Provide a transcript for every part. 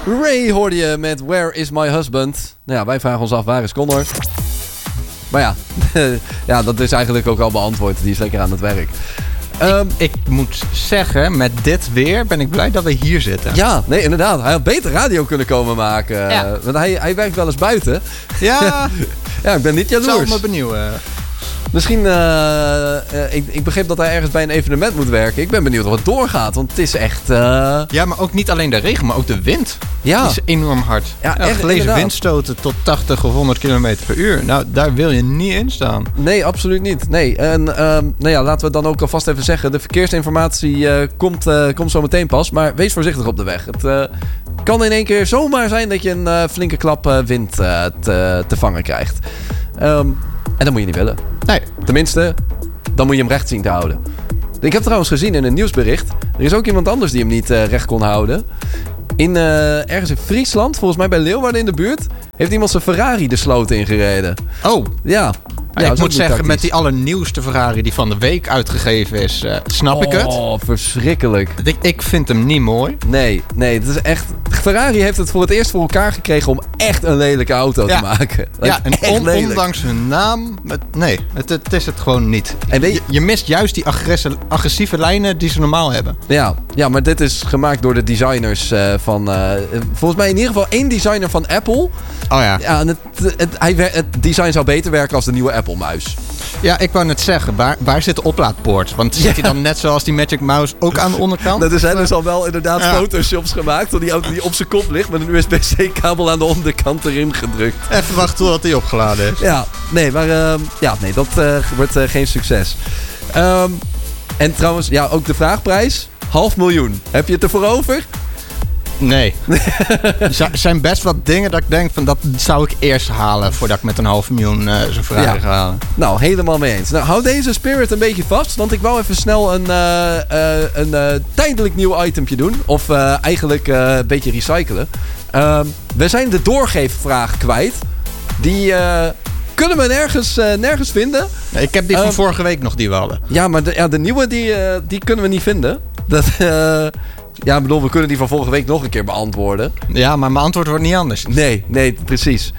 Ray hoorde je met Where is my husband? Nou ja, wij vragen ons af, waar is Connor? Maar ja, ja, dat is eigenlijk ook al beantwoord. Die is lekker aan het werk. Ik moet zeggen, met dit weer ben ik blij dat we hier zitten. Ja, nee, inderdaad. Hij had beter radio kunnen komen maken. Ja. Want hij werkt wel eens buiten. Ja, Ja, ik ben niet ik zou jaloers. me benieuwen. Misschien, ik begreep dat hij ergens bij een evenement moet werken. Ik ben benieuwd of het doorgaat, want het is echt... Ja, maar ook niet alleen de regen, maar ook de wind. Ja. Die is enorm hard. Ja, Echt echt, gelezen inderdaad. windstoten tot 80 of 100 km per uur. Nou, daar wil je niet in staan. Nee, absoluut niet. Nee. En nou ja, laten we dan ook alvast even zeggen. De verkeersinformatie komt zo meteen pas. Maar wees voorzichtig op de weg. Het kan in één keer zomaar zijn dat je een flinke klap wind te vangen krijgt. En dat moet je niet willen. Nee. Tenminste, dan moet je hem recht zien te houden. Ik heb trouwens gezien in een nieuwsbericht. Er is ook iemand anders die hem niet recht kon houden. Ergens in Friesland, volgens mij bij Leeuwarden in de buurt, heeft iemand zijn Ferrari de sloot ingereden. Oh, Ja. ja, ik moet zeggen, met die allernieuwste Ferrari die van de week uitgegeven is, snap ik het. Oh, verschrikkelijk. Ik vind hem niet mooi. Nee, het is echt... Ferrari heeft het voor het eerst voor elkaar gekregen om echt een lelijke auto te maken. Ja, en echt lelijk. ondanks hun naam, het is het gewoon niet. En weet je mist juist die agressieve lijnen die ze normaal hebben. Ja, maar dit is gemaakt door de designers van... volgens mij in ieder geval één designer van Apple. Oh ja. Ja, en het design zou beter werken als de nieuwe Apple-muis. Ja, ik wou net zeggen, waar zit de oplaadpoort? Want zit hij dan net zoals die Magic Mouse ook aan de onderkant? Er zijn dus al wel inderdaad photoshops gemaakt van die auto die op zijn kop ligt met een USB-C-kabel aan de onderkant erin gedrukt. Even wachten totdat hij opgeladen is. Ja, nee, maar dat wordt geen succes. En trouwens, ja, ook de vraagprijs, 500.000. Heb je het ervoor over? Nee. Er zijn best wat dingen dat ik denk van dat zou ik eerst halen voordat ik met een 500.000 zo'n vraag ga halen. Nou, helemaal mee eens. Nou, hou deze spirit een beetje vast, want ik wou even snel een tijdelijk nieuw itempje doen. Of eigenlijk een beetje recyclen. We zijn de doorgeefvraag kwijt. Die kunnen we nergens vinden. Ik heb die van vorige week nog die we hadden. Ja, maar de nieuwe die kunnen we niet vinden. Dat... Ja, ik bedoel, we kunnen die van vorige week nog een keer beantwoorden. Ja, maar mijn antwoord wordt niet anders. Nee, precies.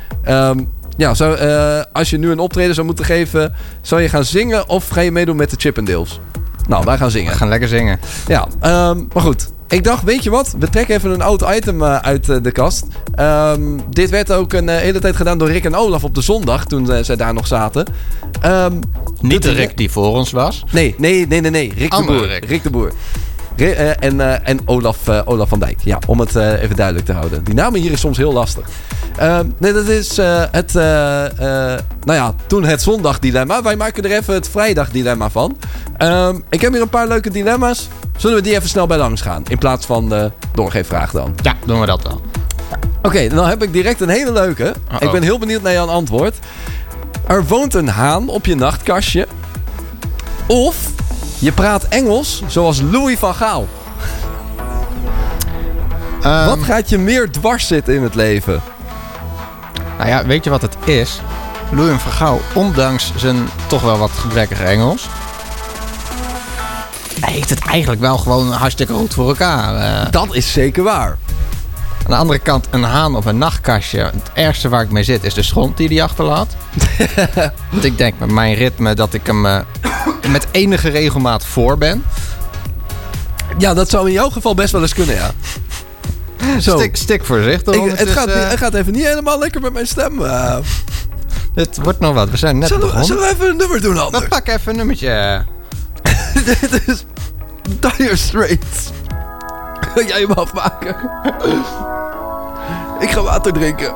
Als je nu een optreden zou moeten geven, zou je gaan zingen of ga je meedoen met de Chippendales? Nou, wij gaan zingen. We gaan lekker zingen. Ja, maar goed. Ik dacht, weet je wat? We trekken even een oud item uit de kast. Dit werd ook een hele tijd gedaan door Rick en Olaf op de zondag, toen zij daar nog zaten. Niet de Rick die voor ons was. Nee. Rick Andere de Boer. Rick. Rick de Boer. En Olaf van Dijk. Ja, om het even duidelijk te houden. Die namen hier is soms heel lastig. Dat is toen het zondagdilemma. Wij maken er even het vrijdagdilemma van. Ik heb hier een paar leuke dilemma's. Zullen we die even snel bij langs gaan? In plaats van de doorgeefvraag dan. Ja, doen we dat wel. Oké, dan heb ik direct een hele leuke. Uh-oh. Ik ben heel benieuwd naar jouw antwoord. Er woont een haan op je nachtkastje. Of... je praat Engels zoals Louis van Gaal. Wat gaat je meer dwars zitten in het leven? Nou ja, weet je wat het is? Louis van Gaal, ondanks zijn toch wel wat gebrekkige Engels, hij heeft het eigenlijk wel gewoon hartstikke goed voor elkaar. Dat is zeker waar. Aan de andere kant, een haan op een nachtkastje. Het ergste waar ik mee zit is de schont die hij achterlaat. Want ik denk met mijn ritme dat ik hem met enige regelmaat voor ben. Ja, dat zou in jouw geval best wel eens kunnen, ja. Zo. Stik voorzichtig. Het gaat even niet helemaal lekker met mijn stem. Het wordt nog wat. We zijn net begonnen. Zullen we even een nummer doen, Ander? We pakken even een nummertje. Dit is Dire Straits. Ga jij hem afmaken? Ik ga water drinken.